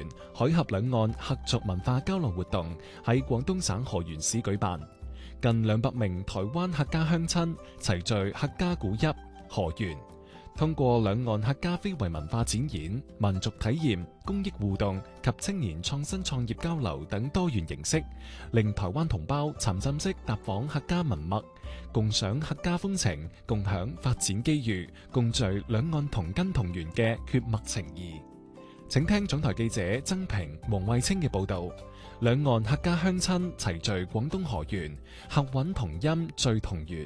園海峽兩岸客族文化交流活動喺廣東省河源市舉辦，近200名台灣客家鄉親齊聚客家古邑河源，通過兩岸客家非遺文化展演、民族體驗、公益互動及青年創新創業交流等多元形式，令台灣同胞沉浸式踏訪客家文脈，共賞客家風情，共享發展機遇，共聚兩岸同根同源嘅血脈情誼。請聽總台記者曾平、黃慧清嘅報道。兩岸客家鄉親齊聚廣東河源，客韻同音聚同源。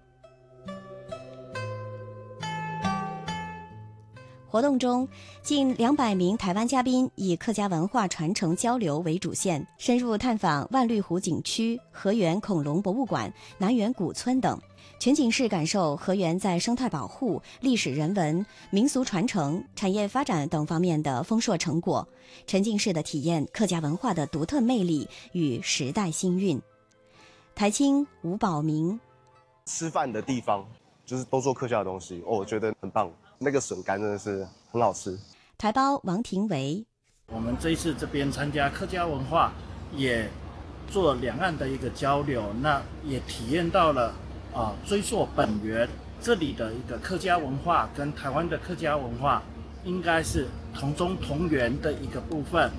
活動中，近200名台灣嘉賓以客家文化傳承交流為主線，深入探訪萬綠湖景區、河源恐龍博物館、南園古村等，全景式感受河源在生態保護、歷史人文、民俗傳承、產業發展等方面的豐碩成果，沉浸式的體驗客家文化的獨特魅力與時代新韻。台青吳寶明， 吃飯的地方就是都做客家的東西，我覺得很棒。那個筍乾真的是很好吃。 台胞王庭維， 我們這一次這邊參加客家文化，也做兩岸的一個交流，那也體驗到了追溯本源，這裡的一個客家文化跟台灣的客家文化應該是同宗同源的一個部分。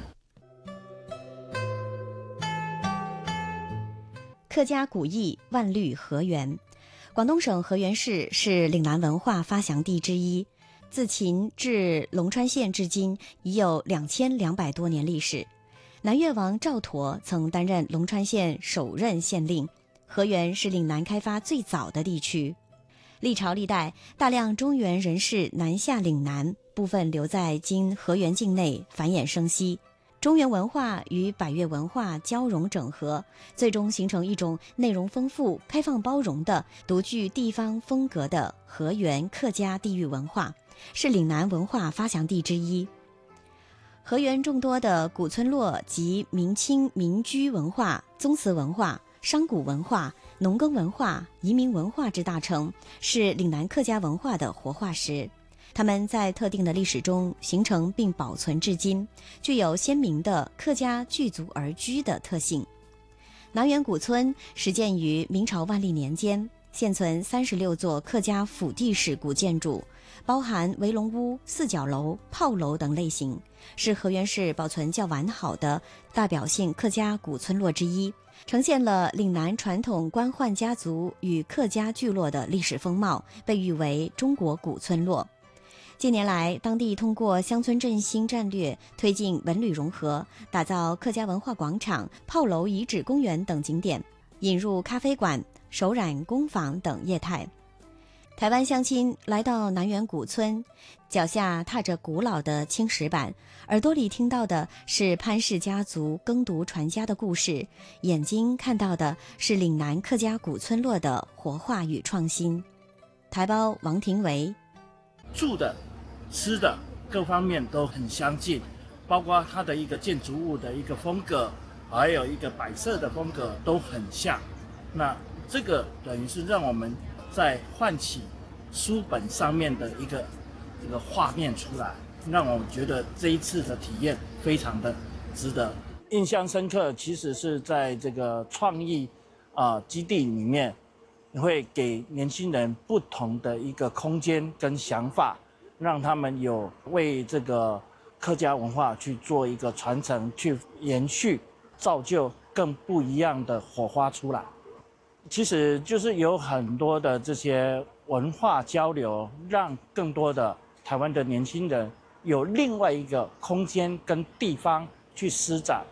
客家古邑萬綠河源，廣東省河源市是嶺南文化發祥地之一，自秦至龍川縣至今已有2200多年歷史。南越王趙佗曾擔任龍川縣首任縣令，河源是嶺南開發最早的地區。歷朝歷代，大量中原人士南下嶺南，部分留在今河源境內繁衍生息。中原文化與百越文化交融整合，最終形成一種內容豐富、開放包容的獨具地方風格的河源客家地域文化，是嶺南文化發祥地之一。河源眾多的古村落及明清民居文化、宗祠文化、商賈文化、農耕文化、移民文化之大成，是嶺南客家文化的活化石。他們在特定的歷史中形成並保存至今，具有鮮明的客家聚族而居的特性。南園古村始建於明朝萬曆年間，現存36座客家府地式古建築，包含圍龍屋、四角樓、炮樓等類型，是河源市保存較完好的代表性客家古村落之一，呈現了嶺南傳統官宦家族與客家聚落的歷史風貌，被譽為中國古村落。近年來，當地通過鄉村振興戰略，推進文旅融合，打造客家文化廣場、炮樓遺址公園等景點，引入咖啡館、手染工坊等業態。台灣鄉親來到南園古村，腳下踏着古老的青石板，耳朵裡聽到的是潘氏家族耕讀傳家的故事，眼睛看到的是嶺南客家古村落的活化與創新。台胞王庭維， 住的吃的各方面都很相近，包括它的一個建築物的一個風格，還有一個擺設的風格都很像。那這個等於是讓我們在喚起書本上面的一個畫面出來，讓我覺得這一次的體驗非常的值得。印象深刻其實是在這個創意基地裡面，會給年輕人不同的一個空間跟想法，讓他們有為這個客家文化去做一個傳承，去延續，造就更不一樣的火花出來。其實就是有很多的這些文化交流，讓更多的台灣的年輕人有另外一個空間跟地方去施展。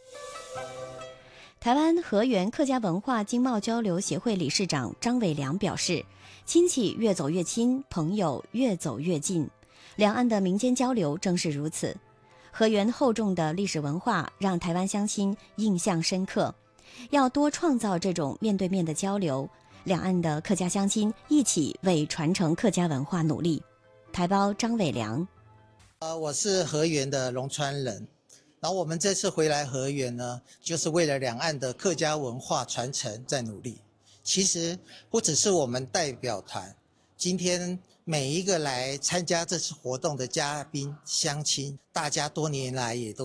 台灣河源客家文化經貿交流協會理事長張偉良表示，親戚越走越親，朋友越走越近，兩岸的民間交流正是如此。河源厚重的歷史文化讓台灣鄉親印象深刻，要多創造這種面對面的交流，兩岸的客家鄉親一起為傳承客家文化努力。台胞張偉良， 我是河源的龍川人，然後我們這次回來河源呢，就是為了兩岸的客家文化傳承在努力。其實不只是我們代表團，今天每一個來參加這次活動的嘉賓鄉親，大家多年來也都